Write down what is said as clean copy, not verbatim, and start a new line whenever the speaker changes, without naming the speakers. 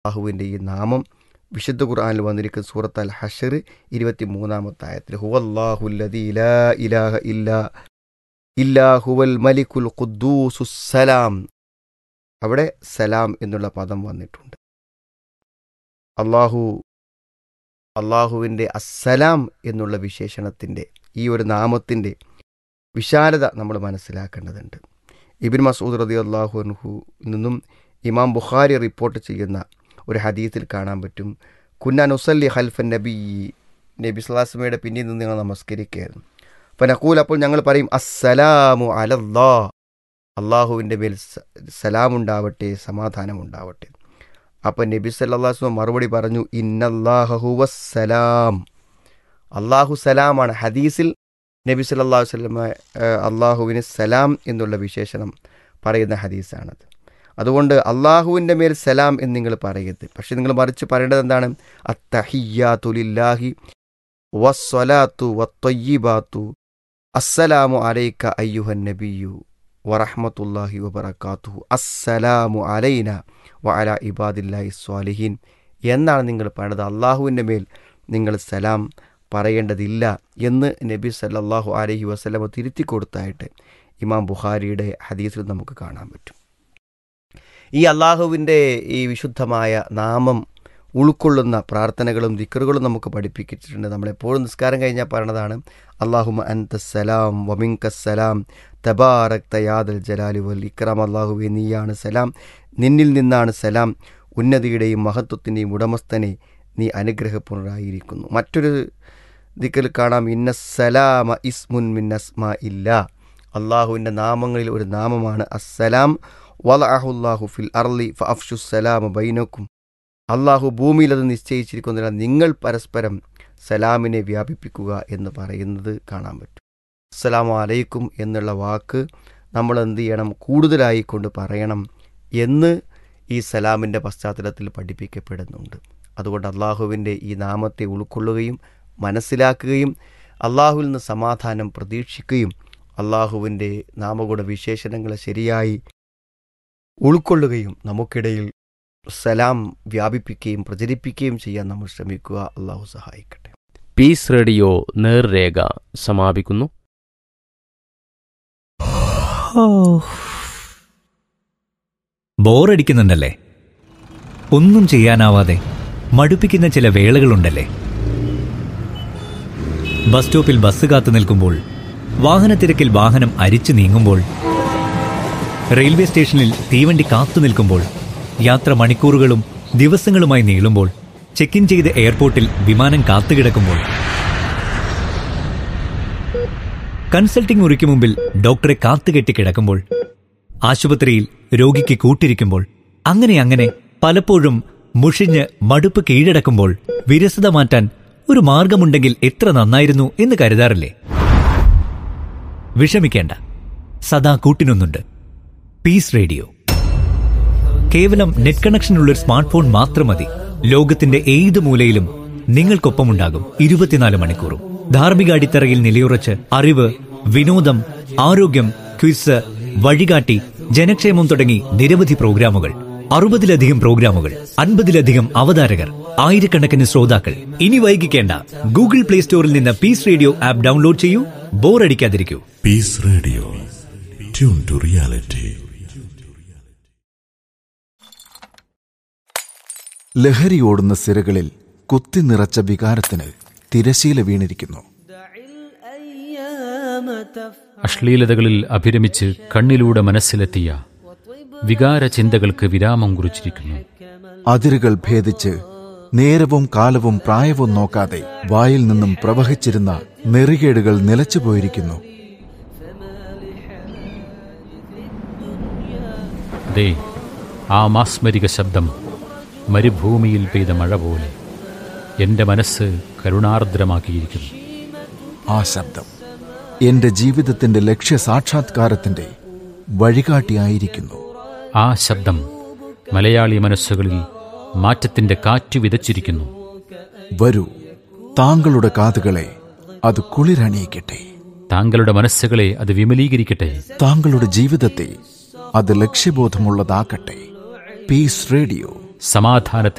അല്ലാഹുവിൻ്റെ ഈ നാമം വിശുദ്ധ ഖുർആനിൽ വന്നിരിക്കുന്ന സൂറത്ത് അൽ ഹശ്ർ 23-ാമത്തെ ആയത്തിൽ ഹുവല്ലാഹുല്ലദീ ലാ ഇലാഹ ഇല്ലാ ഹുവൽ മലിക്കുൽ ഖുദ്ദൂസുസ് സലാം. അവിടെ സലാം എന്നുള്ള പദം വന്നിട്ടുണ്ട്. അള്ളാഹുവിൻ്റെ അസ്സലാം എന്നുള്ള വിശേഷണത്തിൻ്റെ ഈ ഒരു നാമത്തിൻ്റെ വിശാലത നമ്മൾ മനസ്സിലാക്കേണ്ടതുണ്ട്. ഇബ്നു മസ്ഊദ് റളിയല്ലാഹു അൻഹു നിന്നും ഇമാം ബുഖാരി റിപ്പോർട്ട് ചെയ്യുന്ന ഒരു ഹദീസിൽ കാണാൻ പറ്റും, കുന്നാ നുസല്ലി ഖൽഫൻ നബി സ്വല്ലല്ലാഹു അലൈഹി വസല്ലമയുടെ പിന്നിൽ നിന്ന് ഞങ്ങൾ നമസ്കരിക്കുകയായിരുന്നു. അപ്പോൾ നഖൂൽ, അപ്പോൾ ഞങ്ങൾ പറയും അസ്സലാമു അലല്ലാഹ്, അള്ളാഹുവിൻ്റെ മേൽ സലാമുണ്ടാവട്ടെ, സമാധാനമുണ്ടാവട്ടെ. അപ്പം നബി സല്ലല്ലാഹു അലൈഹി വസല്ലം മറുപടി പറഞ്ഞു, ഇന്നല്ലാഹ ഹുവസ്സലാം, അള്ളാഹു സലാമാണ്. ഹദീസിൽ നബി സല്ലല്ലാഹു അലൈഹി വസല്ലം അള്ളാഹുവിന് സലാം എന്നുള്ള വിശേഷണം പറയുന്ന ഹദീസാണത്. അതുകൊണ്ട് അള്ളാഹുവിൻ്റെ മേൽ സലാം എന്ന് നിങ്ങൾ പറയരുത്. പക്ഷെ നിങ്ങൾ മറിച്ച് പറയേണ്ടത് എന്താണ്? അത്തഹിയ്യാതു ലില്ലാഹി വസ്സലാത്തു വത്വയ്യിബാത്തു അസ്സലാമു അലൈക അയ്യുഹൻ നബിയ്യു വറഹ്മത്തുള്ളാഹി വബറകാതുഹു അസ്സലാമു അലൈന വഅലാ ഇബാദില്ലാഹി സ്വാലിഹീൻ എന്നാണ് നിങ്ങൾ പറയുന്നത്. അള്ളാഹുവിൻ്റെ മേൽ നിങ്ങൾ സലാം പറയേണ്ടതില്ല എന്ന് നബി സല്ലല്ലാഹു അലൈഹി വസല്ലം തിരുത്തി കൊടുത്തായിട്ട് ഇമാം ബുഖാരിയുടെ ഹദീസിൽ നമുക്ക് കാണാൻ പറ്റും. ഈ അള്ളാഹുവിൻ്റെ ഈ വിശുദ്ധമായ നാമം ഉൾക്കൊള്ളുന്ന പ്രാർത്ഥനകളും ദിക്റുകളും നമുക്ക് പഠിപ്പിച്ചിട്ടുണ്ട്. നമ്മളെപ്പോഴും നിസ്കാരം കഴിഞ്ഞാൽ പറയണതാണ്, അല്ലാഹുമ്മ അൻതസ്സലാം വമിൻകസ്സലാം തബാറക്ത യാദൽ ജലാലി വൽ ഇക്റാം. അല്ലാഹുവേ, നീയാണ് സലാം, നിന്നിൽ നിന്നാണ് സലാം, ഉന്നതിയുടെയും മഹത്വത്തിൻ്റെയും ഉടമസ്ഥനെ, നീ അനുഗ്രഹപൂർണ്ണരായിരിക്കുന്നു. മറ്റൊരു ദിക്റിൽ കാണാം, ഇന്നസ്സലാമ ഇസ്മുൻ മിൻ അസ്മാ ഇല്ലാ, അള്ളാഹുവിൻ്റെ നാമങ്ങളിൽ ഒരു നാമമാണ് അസ്സലാം. വലഅഹുല്ലാഹു ഫിൽ അർളി ഫഅഫ്ഷുസ്സലാമ ബൈനക്കും, അള്ളാഹു ഭൂമിയിൽ അത് നിശ്ചയിച്ചിരിക്കുന്നതിനാൽ നിങ്ങൾ പരസ്പരം സലാമിനെ വ്യാപിപ്പിക്കുക എന്ന് പറയുന്നത് കാണാൻ പറ്റും. അസ്സലാമു അലൈക്കും എന്നുള്ള വാക്ക് നമ്മൾ എന്ത് ചെയ്യണം? കൂടുതലായി കൊണ്ട് പറയണം എന്ന് ഈ സലാമിൻ്റെ പശ്ചാത്തലത്തിൽ പഠിപ്പിക്കപ്പെടുന്നുണ്ട്. അതുകൊണ്ട് അള്ളാഹുവിൻ്റെ ഈ നാമത്തെ ഉൾക്കൊള്ളുകയും മനസ്സിലാക്കുകയും അള്ളാഹുവിൽ നിന്ന് സമാധാനം പ്രതീക്ഷിക്കുകയും അള്ളാഹുവിൻ്റെ നാമഗുണ വിശേഷണങ്ങളെ ശരിയായി ഉൾക്കൊള്ളുകയും നമുക്കിടയിൽ സലാം വ്യാപിപ്പിക്കുകയും പ്രചരിപ്പിക്കുകയും ചെയ്യാൻ നമ്മൾ ശ്രമിക്കുക. അള്ളാഹു സഹായിക്കട്ടെ.
പീസ് റേഡിയോ നേർരേഖ സമാപിക്കുന്നു.
ബോറടിക്കുന്നുണ്ടല്ലേ? ഒന്നും ചെയ്യാനാവാതെ മടുപ്പിക്കുന്ന ചില വേളകളുണ്ടല്ലേ? ബസ് സ്റ്റോപ്പിൽ ബസ് കാത്തു നിൽക്കുമ്പോൾ, വാഹനത്തിരക്കിൽ വാഹനം അരിച്ചു നീങ്ങുമ്പോൾ, റെയിൽവേ സ്റ്റേഷനിൽ തീവണ്ടി കാത്തു നിൽക്കുമ്പോൾ, യാത്ര മണിക്കൂറുകളും ദിവസങ്ങളുമായി നീളുമ്പോൾ, ചെക്ക് ഇൻ ചെയ്ത് എയർപോർട്ടിൽ വിമാനം കാത്തുകിടക്കുമ്പോൾ, കൺസൾട്ടിംഗ് മുറിക്ക് മുമ്പിൽ ഡോക്ടറെ കാത്തുകെട്ടി കിടക്കുമ്പോൾ, ആശുപത്രിയിൽ രോഗിക്ക് കൂട്ടിരിക്കുമ്പോൾ, അങ്ങനെ പലപ്പോഴും മുഷിഞ്ഞ് മടുപ്പ് കീഴടക്കുമ്പോൾ വിരസത മാറ്റാൻ ഒരു മാർഗമുണ്ടെങ്കിൽ എത്ര നന്നായിരുന്നു എന്ന് കരുതാറില്ലേ? വിഷമിക്കേണ്ട, സദാ കൂട്ടിനൊന്നുണ്ട്. Piece radio. കേവലം നെറ്റ് കണക്ഷനുള്ള ഒരു സ്മാർട്ട് ഫോൺ മാത്രം മതി. ലോകത്തിന്റെ ഏത് മൂലയിലും നിങ്ങൾക്കൊപ്പമുണ്ടാകും 24 മണിക്കൂറും. ധാർമ്മിക അടിത്തറയിൽ നിലയുറച്ച് അറിവ്, വിനോദം, ആരോഗ്യം, ക്വിസ്, വഴികാട്ടി, ജനക്ഷേമം തുടങ്ങി നിരവധി പ്രോഗ്രാമുകൾ. 60-ലധികം പ്രോഗ്രാമുകൾ, 50-ലധികം അവതാരകർ, ആയിരക്കണക്കിന് ശ്രോതാക്കൾ. ഇനി വൈകിക്കേണ്ട, ഗൂഗിൾ പ്ലേ സ്റ്റോറിൽ നിന്ന് പീസ് റേഡിയോ ആപ്പ് ഡൗൺലോഡ് ചെയ്യൂ. ബോറടിക്കാതിരിക്കൂ.
Piece radio, tune to reality.
ലഹരിയോടുന്ന സിരകളിൽ കുത്തി നിറച്ച വികാരത്തിന് തിരശീല വീണിരിക്കുന്നു.
അശ്ലീലതകളിൽ അഭിരമിച്ച് കണ്ണിലൂടെ മനസ്സിലെത്തിയ വികാര ചിന്തകൾക്ക് വിരാമം കുറിച്ചിരിക്കുന്നു.
അതിരുകൾ ഭേദിച്ച് നേരവും കാലവും പ്രായവും നോക്കാതെ വായിൽ നിന്നും പ്രവഹിച്ചിരുന്ന നെറികേടുകൾ നിലച്ചുപോയിരിക്കുന്നു.
ദേ, ആ മാസ്മരിക ശബ്ദം മരുഭൂമിയിൽ പെയ്ത മഴ പോലെ എൻ്റെ മനസ്സ് കരുണാർദ്രമാക്കിയിരിക്കുന്നു.
ആ ശബ്ദം എന്റെ ജീവിതത്തിന്റെ ലക്ഷ്യസാക്ഷാത്കാരത്തിന്റെ വഴികാട്ടിയായിരിക്കുന്നു.
ആ ശബ്ദം മലയാളി മനസ്സുകളിൽ മാറ്റത്തിന്റെ കാറ്റ് വിതച്ചിരിക്കുന്നു.
വരൂ, താങ്കളുടെ കാതുകളെ അത് കുളിരണിയിക്കട്ടെ.
താങ്കളുടെ മനസ്സുകളെ അത് വിമലീകരിക്കട്ടെ.
താങ്കളുടെ ജീവിതത്തെ അത് ലക്ഷ്യബോധമുള്ളതാക്കട്ടെ. പീസ് റേഡിയോ,
സമാധാനത്തിന്